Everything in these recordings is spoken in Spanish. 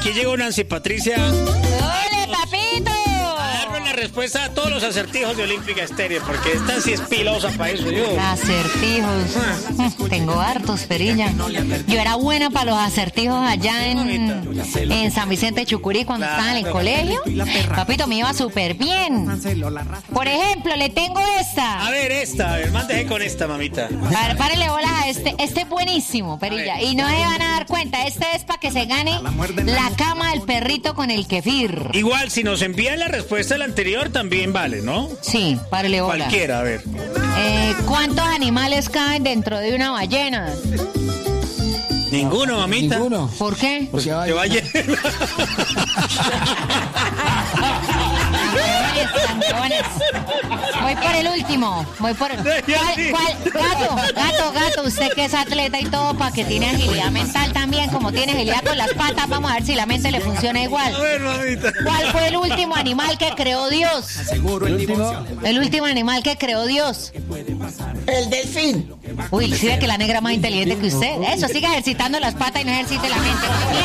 Aquí llegó Nancy Patricia. ¡Ole, papito! A darme la respuesta a todos los acertijos de Olímpica Estéreo, porque esta sí es pilosa para eso yo. Acertijos. Tengo hartos, Perilla. Yo era buena para los acertijos allá en San Vicente de Chucurí cuando estaba en el colegio. Papito, me iba súper bien. Por ejemplo, le tengo esta. A ver, mándese con esta, mamita. A ver, párele bolas a este. Este es buenísimo, Perilla. Y no se van a dar cuenta. Este es para que se gane la cama del perrito con el kefir. Igual, si nos envían la respuesta del anterior, también vale, ¿no? Sí, párele bolas. Cualquiera, a ver. ¿Cuántos animales caben dentro de una ballena? Ninguno, mamita. Ninguno. ¿Por qué? Porque Que vaya. Voy por el último. Gato, usted que es atleta y todo, para que tiene agilidad mental también, como tiene agilidad con las patas, vamos a ver si la mente le funciona igual. A ver, mamita. ¿Cuál fue el último animal que creó Dios? El último animal que creó Dios. El delfín. Uy, sí ve que la negra es más inteligente que usted. Eso, siga ejercitando las patas y no ejercite la mente.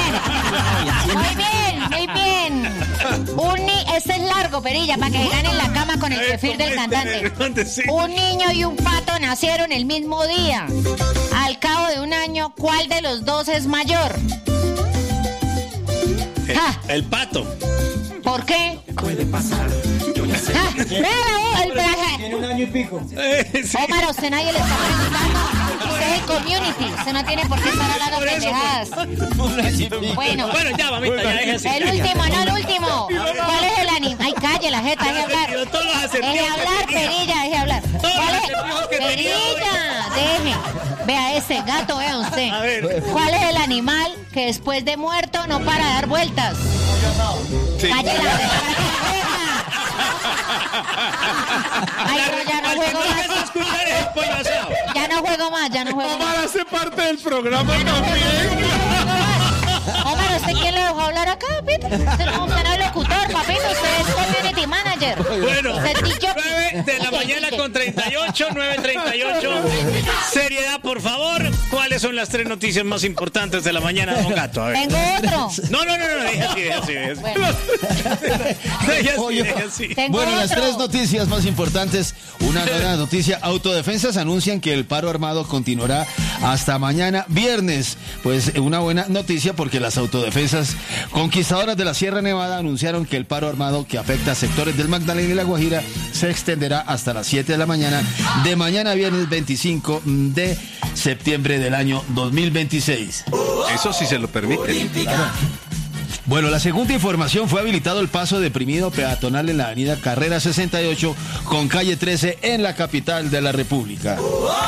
Muy bien. Este es largo, Perilla, para que ganen la cama con el kefir del cantante. Un niño y un pato nacieron el mismo día. Al cabo de un año, ¿cuál de los dos es mayor? El pato. ¿Por qué? Puede pasar. tiene un año y pico. Sí. Omar, usted nadie le está preguntando. Usted es el community. Usted no tiene por qué estar hablando pendejadas. Bueno, Ya, mamita, ya deje así. el último. ¿Cuál es el anime? Ay, calle la jeta, deje hablar. Deje hablar, Perilla, deje hablar. ¿Cuál es? Perilla, deje. Vea ese gato, vea usted. A ver. ¿Cuál es el animal que después de muerto no para de dar vueltas? Sí. Calle la jeta. Ay, no, ya no juego más. Ya no juego más. Omar hace parte del programa también. Omar, ¿usted quién le dejó hablar acá, Pito? Usted no es locutor, papito, usted es community manager. Bueno, Usted es DJ. 9 de la mañana con 38, 9:38. Seriedad, por favor. ¿Cuáles son las 3 noticias más importantes de la mañana, don Gato? A ver. Tengo otro. No, deja así. Bueno. Deja así. Tengo Bueno, las otro. 3 noticias más importantes. Una buena noticia. Autodefensas anuncian que el paro armado continuará hasta mañana viernes. Pues una buena noticia porque las autodefensas conquistadoras de la Sierra Nevada anunciaron que el paro armado que afecta a sectores del Magdalena y la Guajira se extenderá hasta las 7 de la mañana de mañana viernes 25 de septiembre del año 2026. Eso sí se lo permite. Bueno, la segunda información fue habilitado el paso deprimido peatonal en la avenida Carrera 68 con calle 13 en la capital de la República.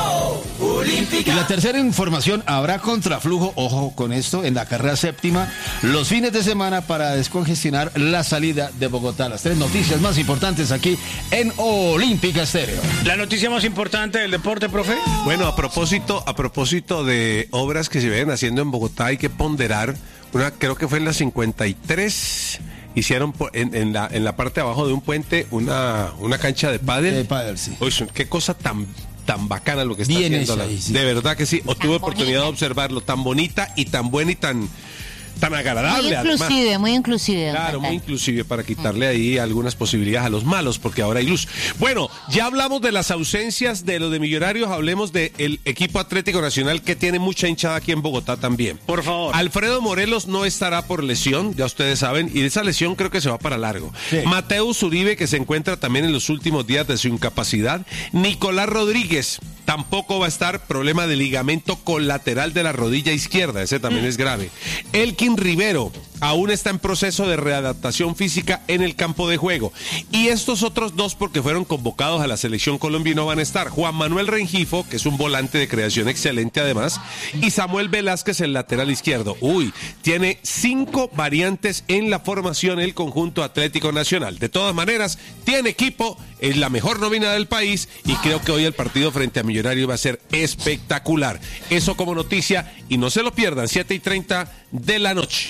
Y la tercera información, habrá contraflujo, ojo con esto, en la carrera séptima los fines de semana para descongestionar la salida de Bogotá. Las 3 noticias más importantes aquí en Olímpica Estéreo. La noticia más importante del deporte, profe. Bueno, a propósito de obras que se ven haciendo en Bogotá, hay que ponderar. Creo que fue en la 53, hicieron en la parte de abajo de un puente una cancha de pádel. De pádel, sí. Uy, qué cosa tan bacana lo que está Bien haciendo. hecha ahí, sí. De verdad que sí. Tuve oportunidad de bonita. observarlo, tan bonita y tan buena y tan agradable. Muy inclusive. Claro, muy inclusive para quitarle ahí algunas posibilidades a los malos, porque ahora hay luz. Bueno, ya hablamos de las ausencias de los de Millonarios, hablemos del equipo Atlético Nacional que tiene mucha hinchada aquí en Bogotá también. Por favor. Alfredo Morelos no estará por lesión, ya ustedes saben, y esa lesión creo que se va para largo. Sí. Mateus Uribe, que se encuentra también en los últimos días de su incapacidad. Nicolás Rodríguez tampoco va a estar, problema de ligamento colateral de la rodilla izquierda, ese también es grave. Elkin Rivero aún está en proceso de readaptación física en el campo de juego. Y estos otros 2, porque fueron convocados a la selección Colombia, no van a estar. Juan Manuel Rengifo, que es un volante de creación excelente además, y Samuel Velázquez, el lateral izquierdo. Tiene 5 variantes en la formación el conjunto Atlético Nacional. De todas maneras, tiene equipo, es la mejor nómina del país y creo que hoy el partido frente a Millonarios va a ser espectacular. Eso como noticia y no se lo pierdan, 7:30 de la noche.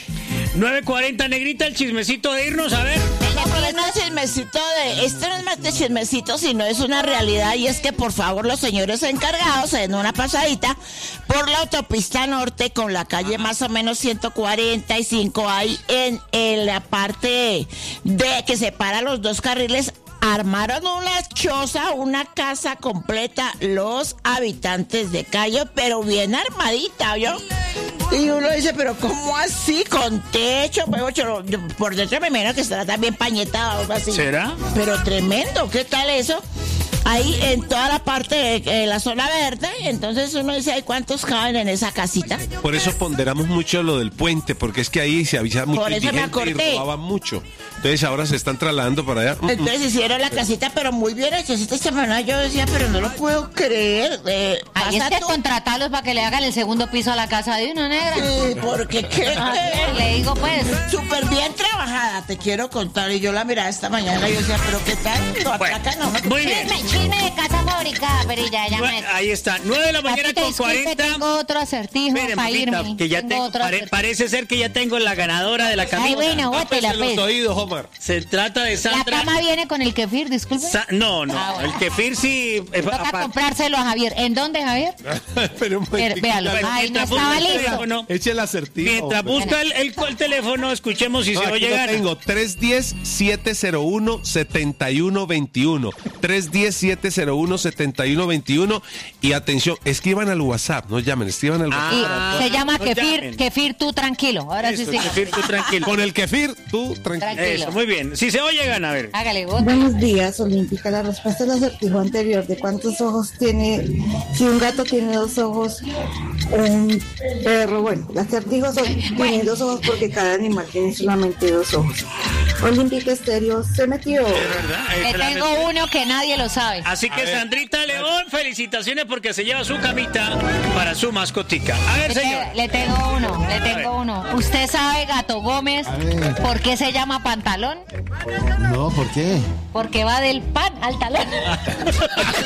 9:40, Negrita, el chismecito de irnos, a ver. No es chismecito esto no es más de chismecito, sino es una realidad, y es que por favor los señores encargados se den una pasadita por la autopista norte con la calle más o menos 145 ahí en la parte de que separa los dos carriles. Armaron una choza, una casa completa, los habitantes de Cayo, pero bien armadita, ¿yo? Y uno dice, pero ¿cómo así? Con techo, por dentro me imagino que estará también pañetado o algo así. ¿Será? Pero tremendo, ¿qué tal eso? Ahí en toda la parte de la zona verde, entonces uno dice, ¿hay cuántos caben en esa casita? Por eso ponderamos mucho lo del puente, porque es que ahí se avisa mucho Por eso me indigente y acordé. robaban mucho. Entonces ahora se están trasladando para allá. Entonces hicieron la casita, pero muy bien hecha. Esta semana yo decía, pero no lo puedo creer. Ahí es pasa que tú. contratarlos para que le hagan el segundo piso a la casa de uno, negra. Sí, porque qué Le digo, pues. súper bien trabajada, te quiero contar. Y yo la miraba esta mañana y yo decía, pero qué tal, lo atracan a uno. Muy bien. Chisme de casa fabricada, Perilla, ya me... Ahí está, 9 de la mañana Papito, con disculpe, 40. tengo otro acertijo Espere, para mamita, irme. que ya Tengo otro acertijo. parece ser que ya tengo la ganadora de la camisa. Ay, bueno, bótela, Tápese los pues. oídos, Omar. Se trata de La Sandra. cama viene con el kefir, disculpe. No, Ah, bueno. el kefir sí. Toca aparte. comprárselo a Javier. ¿En dónde, Javier? Pero un momentico. Véalo. Bueno, Ay, no mientras estaba busca el listo. teléfono, Eche el acertijo. Mientras hombre. busca el teléfono, escuchemos si No, se aquí oye lo gana. tengo, 310-701-7121. 310-701-7121. Y atención, escriban al WhatsApp, no llamen, escriban al Y WhatsApp. se llama no kefir, llamen. kefir tú tranquilo. Ahora sí Eso, sí. kefir, tú tranquilo. Con el kefir, tú tranquilo. Tranquilo. Eso, muy bien. Si se oye gana, a ver. Hágale, vos. Buenos días, Olímpica. La respuesta al acertijo anterior de cuántos ojos tiene, si un gato tiene 2 ojos, un perro, bueno, el acertijo tiene 2 ojos porque cada animal tiene solamente 2 ojos. Olímpica Estéreo se metió. Es verdad. Le la tengo respuesta. uno que nadie lo sabe. Así que Sandrita León, felicitaciones porque se lleva su camita para su mascotica. A ver, señor. Le tengo uno. ¿Usted sabe, Gato Gómez, por qué se llama pantalón? No, ¿por qué? Porque va del pan al talón.